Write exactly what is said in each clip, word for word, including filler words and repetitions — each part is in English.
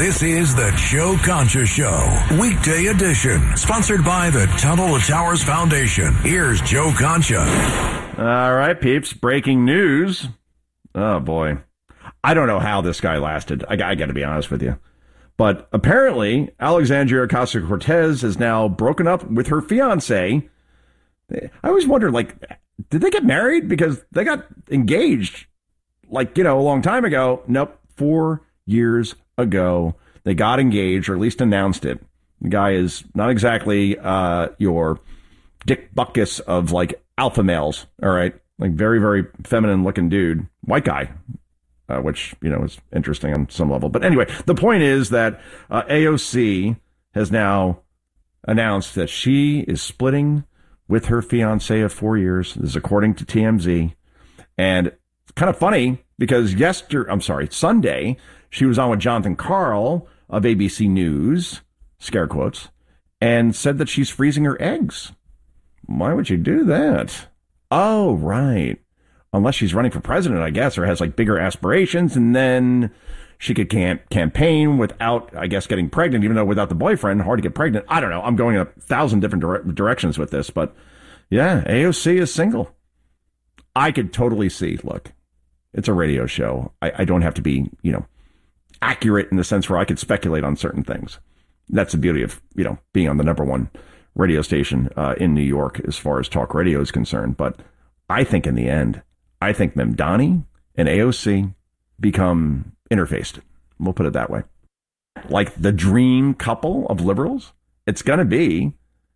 This is the Joe Concha Show, weekday edition, sponsored by the Tunnel to Towers Foundation. Here's Joe Concha. All right, peeps, breaking news. Oh, boy. I don't know how this guy lasted. I, I got to be honest with you. But apparently, Alexandria Ocasio-Cortez has now broken up with her fiancé. I always wondered, like, did they get married? Because they got engaged, like, you know, a long time ago. Nope, four years ago, they got engaged, or at least announced it. The guy is not exactly uh, your Dick Butkus of, like, alpha males, all right? Like, very, very feminine-looking dude. White guy. Uh, which, you know, is interesting on some level. But anyway, the point is that uh, A O C has now announced that she is splitting with her fiancé of four years. This is according to T M Z. And it's kind of funny because yesterday, I'm sorry, Sunday, she was on with Jonathan Karl of A B C News, scare quotes, and said that she's freezing her eggs. Why would you do that? Oh, right. Unless she's running for president, I guess, or has like bigger aspirations, and then she could camp- campaign without, I guess, getting pregnant, even though without the boyfriend, hard to get pregnant. I don't know. I'm going in a thousand different dire- directions with this, but yeah, A O C is single. I could totally see, look, it's a radio show. I, I don't have to be, you know, accurate in the sense where I could speculate on certain things. That's the beauty of, you know, being on the number one radio station uh, in New York as far as talk radio is concerned. But I think in the end, I think Mamdani and A O C become interfaced. We'll put it that way. Like the dream couple of liberals, it's going to be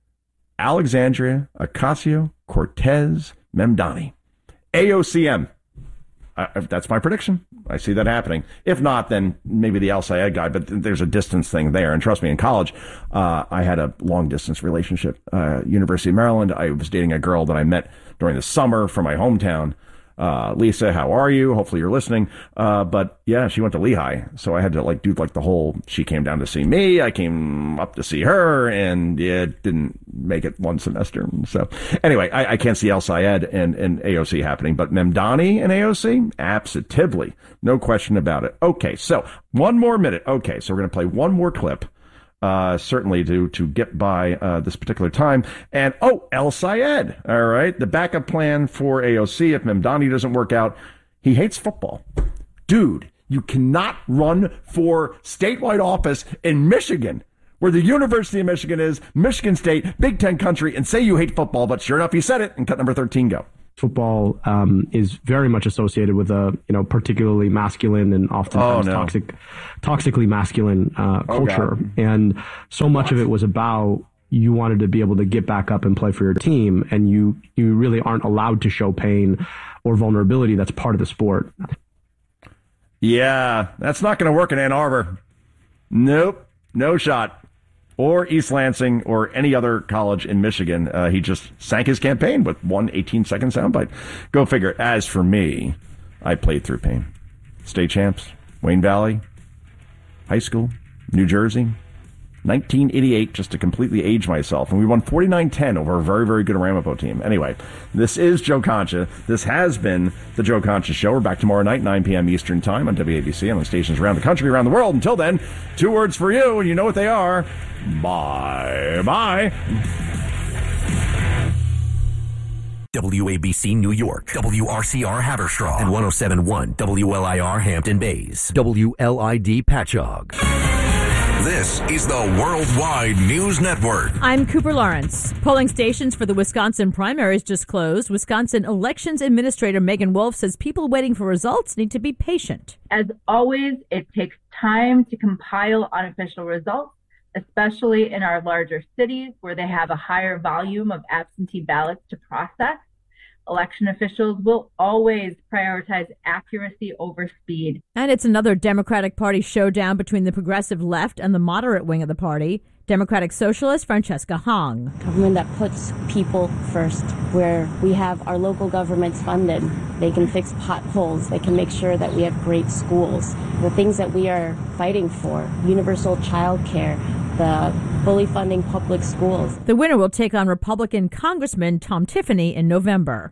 Alexandria Ocasio-Cortez Mamdani. A O C M. Uh, that's my prediction. I see that happening. If not, then maybe the Al Sayed guy, but there's a distance thing there. And trust me, in college, uh, I had a long distance relationship. Uh, University of Maryland, I was dating a girl that I met during the summer from my hometown. Uh, Lisa, how are you? Hopefully you're listening. Uh, but yeah, she went to Lehigh. So I had to like do like the whole, she came down to see me. I came up to see her, and it didn't make it one semester. So anyway, I, I can't see Al Sayed and, and A O C happening, but Mamdani and A O C, absolutely. No question about it. Okay. So one more minute. Okay. So we're going to play one more clip. Uh, certainly to, to get by, uh, this particular time. And, oh, Al Sayed. All right. The backup plan for A O C if Mamdani doesn't work out. He hates football. Dude, you cannot run for statewide office in Michigan, where the University of Michigan is, Michigan State, Big Ten country, and say you hate football. But sure enough, he said it. And cut number thirteen, go. Football um, is very much associated with a, you know, particularly masculine and oftentimes oh, no. toxic, toxically masculine uh, culture. Oh, and so much of it was about you wanted to be able to get back up and play for your team, and you you really aren't allowed to show pain or vulnerability. That's part of the sport. Yeah, that's not going to work in Ann Arbor. Nope, no shot. Or East Lansing, or any other college in Michigan. Uh, he just sank his campaign with one eighteen-second soundbite. Go figure. As for me, I played through pain. State champs, Wayne Valley, high school, New Jersey, nineteen eighty-eight, just to completely age myself. And we won forty-nine ten over a very, very good Ramapo team. Anyway, this is Joe Concha. This has been the Joe Concha Show. We're back tomorrow night, nine p.m. Eastern Time on W A B C and on stations around the country, around the world. Until then, two words for you, and you know what they are. Bye-bye. W A B C New York, W R C R Haverstraw, and one oh seven point one W L I R Hampton Bays, W L I D Patchogue. This is the Worldwide News Network. I'm Cooper Lawrence. Polling stations for the Wisconsin primaries just closed. Wisconsin Elections Administrator Megan Wolf says people waiting for results need to be patient. As always, it takes time to compile unofficial results, especially in our larger cities where they have a higher volume of absentee ballots to process. Election officials will always prioritize accuracy over speed. And it's another Democratic Party showdown between the progressive left and the moderate wing of the party. Democratic Socialist Francesca Hong. Government that puts people first, where we have our local governments funded. They can fix potholes. They can make sure that we have great schools. The things that we are fighting for, universal child care, the fully funding public schools. The winner will take on Republican Congressman Tom Tiffany in November.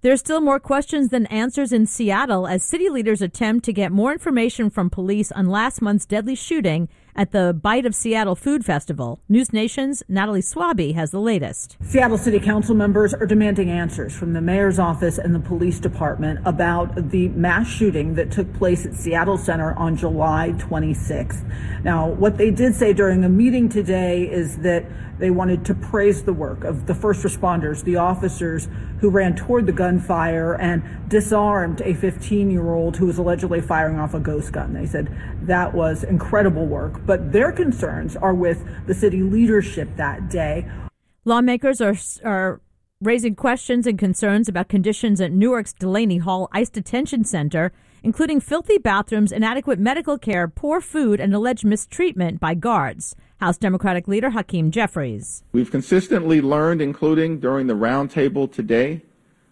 There are still more questions than answers in Seattle as city leaders attempt to get more information from police on last month's deadly shooting at the Bite of Seattle Food Festival. News Nation's Natalie Swaby has the latest. Seattle City Council members are demanding answers from the mayor's office and the police department about the mass shooting that took place at Seattle Center on July twenty-sixth. Now, what they did say during a meeting today is that they wanted to praise the work of the first responders, the officers who ran toward the gunfire and disarmed a fifteen-year-old who was allegedly firing off a ghost gun. They said that was incredible work, but their concerns are with the city leadership that day. Lawmakers are are raising questions and concerns about conditions at Newark's Delaney Hall ICE Detention Center, including filthy bathrooms, inadequate medical care, poor food, and alleged mistreatment by guards. House Democratic leader Hakeem Jeffries. We've consistently learned, including during the roundtable today,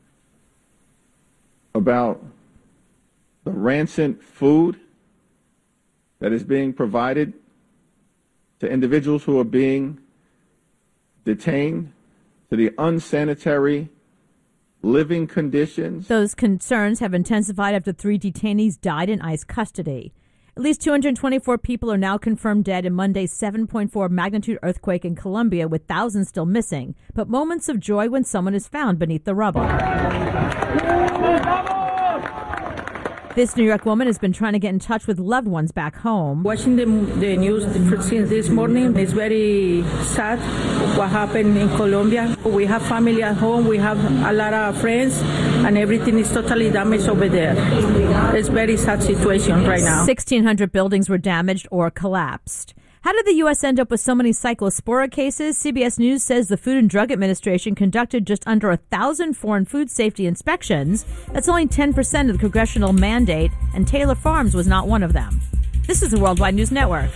about the rancid food that is being provided to individuals who are being detained, to the unsanitary living conditions. Those concerns have intensified after three detainees died in ICE custody. At least two hundred twenty-four people are now confirmed dead in Monday's seven point four magnitude earthquake in Colombia, with thousands still missing. But moments of joy when someone is found beneath the rubble. This New York woman has been trying to get in touch with loved ones back home. Watching the, the news since this morning is very sad what happened in Colombia. We have family at home, we have a lot of friends, and everything is totally damaged over there. It's a very sad situation right now. sixteen hundred buildings were damaged or collapsed. How did the U S end up with so many cyclospora cases? C B S News says the Food and Drug Administration conducted just under a thousand foreign food safety inspections. That's only ten percent of the congressional mandate, and Taylor Farms was not one of them. This is the Worldwide News Network.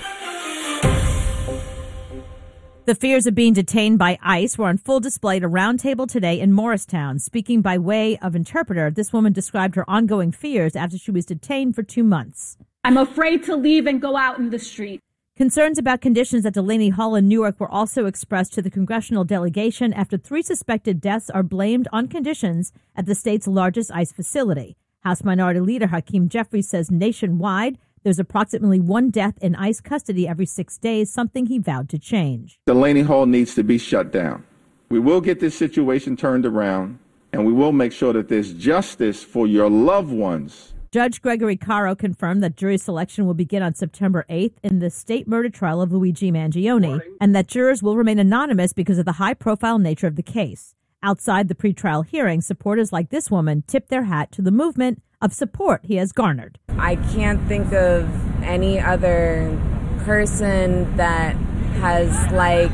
The fears of being detained by ICE were on full display at a roundtable today in Morristown. Speaking by way of interpreter, this woman described her ongoing fears after she was detained for two months. I'm afraid to leave and go out in the street. Concerns about conditions at Delaney Hall in Newark were also expressed to the congressional delegation after three suspected deaths are blamed on conditions at the state's largest ICE facility. House Minority Leader Hakeem Jeffries says nationwide there's approximately one death in ICE custody every six days, something he vowed to change. Delaney Hall needs to be shut down. We will get this situation turned around, and we will make sure that there's justice for your loved ones. Judge Gregory Caro confirmed that jury selection will begin on September eighth in the state murder trial of Luigi Mangione, and that jurors will remain anonymous because of the high-profile nature of the case. Outside the pretrial hearing, supporters like this woman tipped their hat to the movement of support he has garnered. I can't think of any other person that has, like,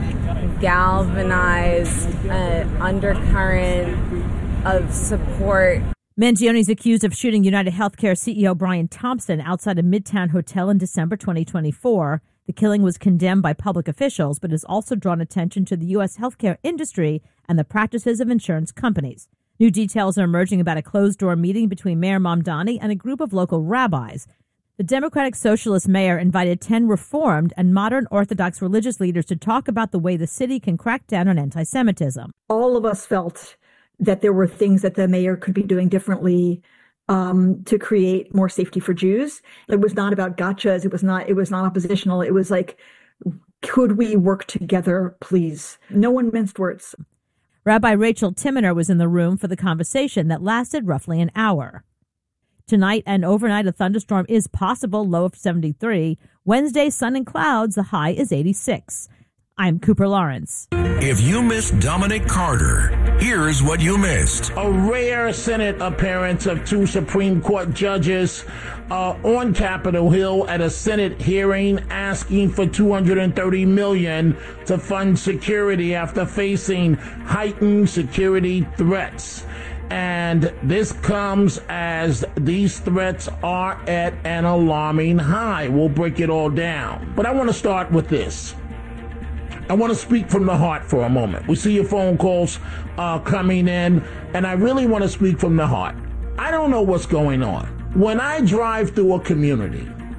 galvanized an undercurrent of support. Mangione is accused of shooting United Healthcare C E O Brian Thompson outside a Midtown hotel in December twenty twenty-four. The killing was condemned by public officials, but has also drawn attention to the U S healthcare industry and the practices of insurance companies. New details are emerging about a closed-door meeting between Mayor Mamdani and a group of local rabbis. The Democratic Socialist mayor invited ten Reformed and modern Orthodox religious leaders to talk about the way the city can crack down on anti-Semitism. All of us felt that there were things that the mayor could be doing differently um, to create more safety for Jews. It was not about gotchas. It was not, it was not oppositional. It was like, could we work together, please? No one minced words. Rabbi Rachel Timmener was in the room for the conversation that lasted roughly an hour. Tonight and overnight, a thunderstorm is possible, low of seventy-three. Wednesday, sun and clouds, the high is eighty-six. I'm Cooper Lawrence. If you missed Dominic Carter, here's what you missed. A rare Senate appearance of two Supreme Court judges uh, on Capitol Hill at a Senate hearing asking for two hundred thirty million dollars to fund security after facing heightened security threats. And this comes as these threats are at an alarming high. We'll break it all down. But I want to start with this. I want to speak from the heart for a moment. We see your phone calls uh, coming in, and I really want to speak from the heart. I don't know what's going on. When I drive through a community,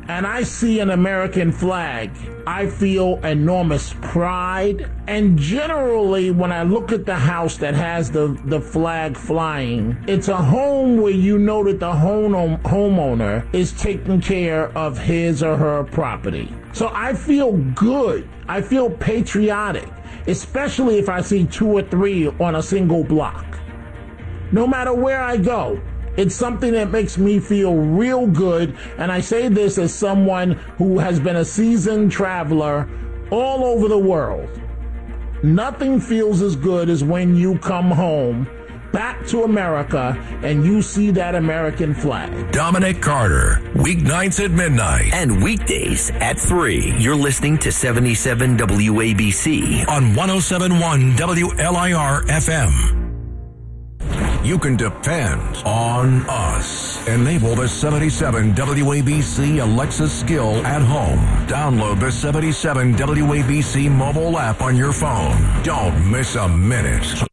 and I see an American flag, I feel enormous pride. And generally, when I look at the house that has the, the flag flying, it's a home where you know that the home, homeowner is taking care of his or her property. So I feel good. I feel patriotic, especially if I see two or three on a single block. No matter where I go, it's something that makes me feel real good, and I say this as someone who has been a seasoned traveler all over the world. Nothing feels as good as when you come home, back to America, and you see that American flag. Dominic Carter, weeknights at midnight. And weekdays at three. You're listening to seventy-seven W A B C. On one oh seven point one W L I R F M. You can depend on us. Enable the seventy-seven W A B C Alexa skill at home. Download the seventy-seven W A B C mobile app on your phone. Don't miss a minute.